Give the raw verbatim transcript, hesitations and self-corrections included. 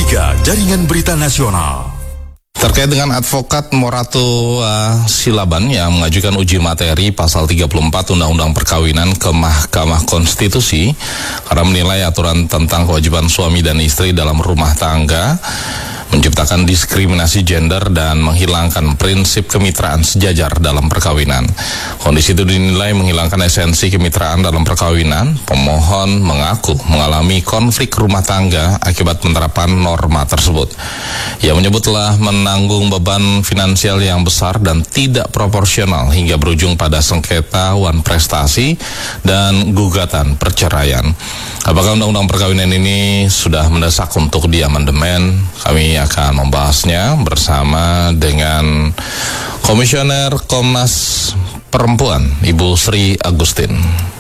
tiga Jaringan Berita Nasional. Terkait dengan advokat Morato uh, Silaban yang mengajukan uji materi pasal tiga puluh empat Undang-Undang Perkawinan ke Mahkamah Konstitusi karena menilai aturan tentang kewajiban suami dan istri dalam rumah tangga menciptakan diskriminasi gender dan menghilangkan prinsip kemitraan sejajar dalam perkawinan. Kondisi itu dinilai menghilangkan esensi kemitraan dalam perkawinan. Pemohon mengaku mengalami konflik rumah tangga akibat penerapan norma tersebut. Ia menyebut telah menanggung beban finansial yang besar dan tidak proporsional hingga berujung pada sengketa wan prestasi dan gugatan perceraian. Apakah undang-undang perkawinan ini sudah mendesak untuk diamandemen? Kami akan membahasnya bersama dengan Komisioner Komnas Perempuan, Ibu Sri Agustin.